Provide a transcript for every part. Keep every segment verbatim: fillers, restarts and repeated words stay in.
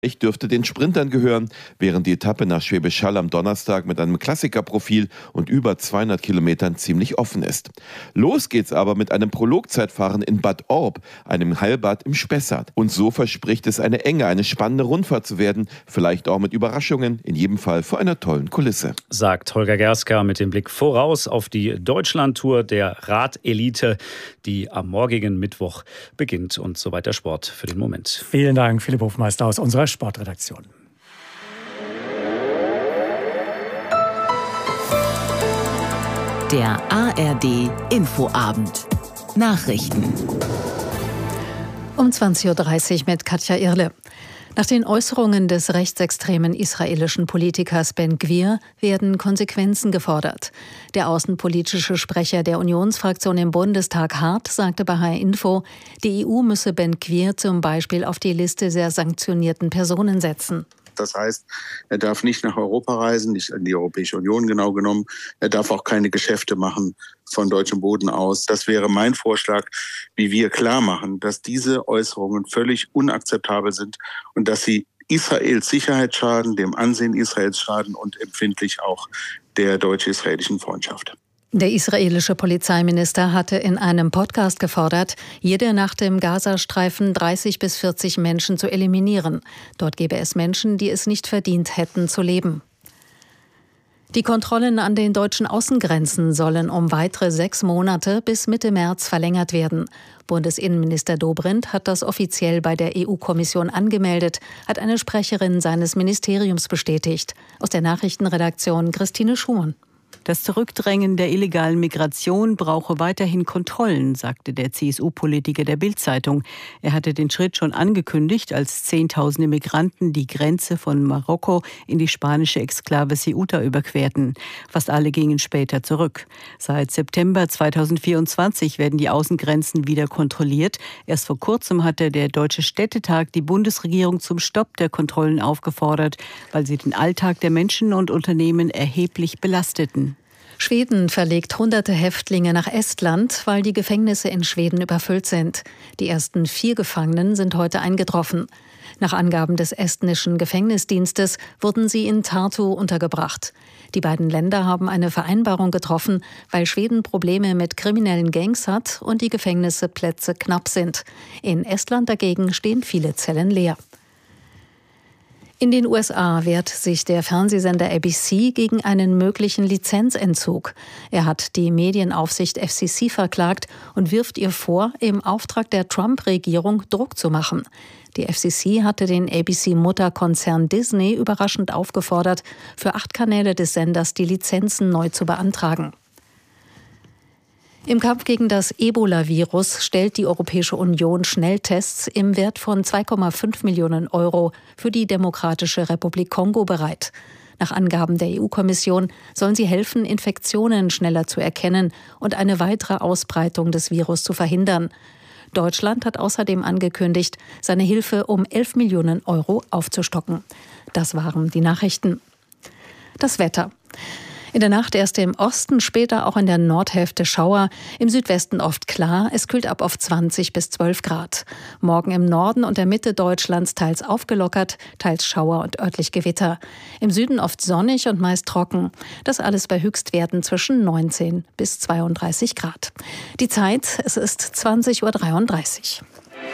Ich dürfte den Sprintern gehören, während die Etappe nach Schwäbisch Hall am Donnerstag mit einem Klassikerprofil und über zweihundert Kilometern ziemlich offen ist. Los geht's aber mit einem Prologzeitfahren in Bad Orb, einem Heilbad im Spessart. Und so verspricht es eine enge, eine spannende Rundfahrt zu werden, vielleicht auch mit Überraschungen, in jedem Fall vor einer tollen Kulisse. Sagt Holger Gerska mit dem Blick voraus auf die Deutschlandtour der Radelite, die am morgigen Mittwoch beginnt. Und so weiter Sport für den Moment. Vielen Dank, Philipp Hofmeister aus unserer Sportredaktion. Der A R D Infoabend. Nachrichten. Um zwanzig Uhr dreißig mit Katja Irle. Nach den Äußerungen des rechtsextremen israelischen Politikers Ben Gvir werden Konsequenzen gefordert. Der außenpolitische Sprecher der Unionsfraktion im Bundestag Hart sagte bei H R Info, die E U müsse Ben Gvir zum Beispiel auf die Liste der sanktionierten Personen setzen. Das heißt, er darf nicht nach Europa reisen, nicht in die Europäische Union genau genommen. Er darf auch keine Geschäfte machen von deutschem Boden aus. Das wäre mein Vorschlag, wie wir klar machen, dass diese Äußerungen völlig unakzeptabel sind und dass sie Israels Sicherheit schaden, dem Ansehen Israels schaden und empfindlich auch der deutsch-israelischen Freundschaft. Der israelische Polizeiminister hatte in einem Podcast gefordert, jede Nacht im Gazastreifen dreißig bis vierzig Menschen zu eliminieren. Dort gäbe es Menschen, die es nicht verdient hätten zu leben. Die Kontrollen an den deutschen Außengrenzen sollen um weitere sechs Monate bis Mitte März verlängert werden. Bundesinnenminister Dobrindt hat das offiziell bei der E U-Kommission angemeldet, hat eine Sprecherin seines Ministeriums bestätigt. Aus der Nachrichtenredaktion Christine Schumann. Das Zurückdrängen der illegalen Migration brauche weiterhin Kontrollen, sagte der C S U-Politiker der Bild-Zeitung. Er hatte den Schritt schon angekündigt, als Zehntausende Migranten die Grenze von Marokko in die spanische Exklave Ceuta überquerten. Fast alle gingen später zurück. Seit September zweitausendvierundzwanzig werden die Außengrenzen wieder kontrolliert. Erst vor kurzem hatte der Deutsche Städtetag die Bundesregierung zum Stopp der Kontrollen aufgefordert, weil sie den Alltag der Menschen und Unternehmen erheblich belasteten. Schweden verlegt hunderte Häftlinge nach Estland, weil die Gefängnisse in Schweden überfüllt sind. Die ersten vier Gefangenen sind heute eingetroffen. Nach Angaben des estnischen Gefängnisdienstes wurden sie in Tartu untergebracht. Die beiden Länder haben eine Vereinbarung getroffen, weil Schweden Probleme mit kriminellen Gangs hat und die Gefängnisseplätze knapp sind. In Estland dagegen stehen viele Zellen leer. In den U S A wehrt sich der Fernsehsender A B C gegen einen möglichen Lizenzentzug. Er hat die Medienaufsicht F C C verklagt und wirft ihr vor, im Auftrag der Trump-Regierung Druck zu machen. Die F C C hatte den A B C-Mutterkonzern Disney überraschend aufgefordert, für acht Kanäle des Senders die Lizenzen neu zu beantragen. Im Kampf gegen das Ebola-Virus stellt die Europäische Union Schnelltests im Wert von zwei Komma fünf Millionen Euro für die Demokratische Republik Kongo bereit. Nach Angaben der E U-Kommission sollen sie helfen, Infektionen schneller zu erkennen und eine weitere Ausbreitung des Virus zu verhindern. Deutschland hat außerdem angekündigt, seine Hilfe um elf Millionen Euro aufzustocken. Das waren die Nachrichten. Das Wetter. In der Nacht erst im Osten, später auch in der Nordhälfte Schauer, im Südwesten oft klar, es kühlt ab auf zwanzig bis zwölf Grad. Morgen im Norden und der Mitte Deutschlands teils aufgelockert, teils Schauer und örtlich Gewitter. Im Süden oft sonnig und meist trocken. Das alles bei Höchstwerten zwischen neunzehn bis zweiunddreißig Grad. Die Zeit, es ist zwanzig Uhr dreiunddreißig.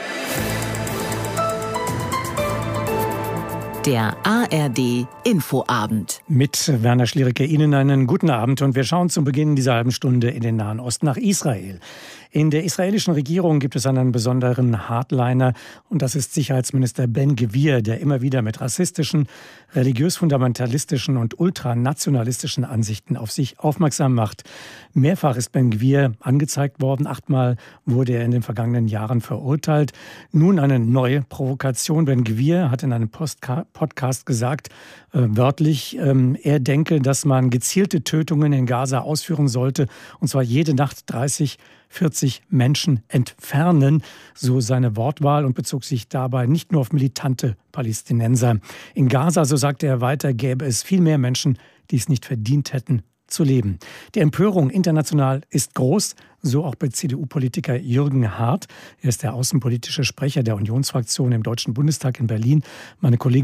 Der A R D Infoabend. Mit Werner Schliericke Ihnen einen guten Abend und wir schauen zum Beginn dieser halben Stunde in den Nahen Osten nach Israel. In der israelischen Regierung gibt es einen besonderen Hardliner und das ist Sicherheitsminister Ben Gvir, der immer wieder mit rassistischen, religiös-fundamentalistischen und ultranationalistischen Ansichten auf sich aufmerksam macht. Mehrfach ist Ben Gvir angezeigt worden, achtmal wurde er in den vergangenen Jahren verurteilt. Nun eine neue Provokation. Ben Gvir hat in einem Postka- Podcast gesagt, äh, wörtlich, äh, er denke, dass man gezielte Tötungen in Gaza ausführen sollte, und zwar jede Nacht dreißig, vierzig Menschen entfernen, so seine Wortwahl, und bezog sich dabei nicht nur auf militante Palästinenser. In Gaza, so sagte er weiter, gäbe es viel mehr Menschen, die es nicht verdient hätten, zu leben. Die Empörung international ist groß, so auch bei C D U-Politiker Jürgen Hart. Er ist der außenpolitische Sprecher der Unionsfraktion im Deutschen Bundestag in Berlin. Meine Kollegin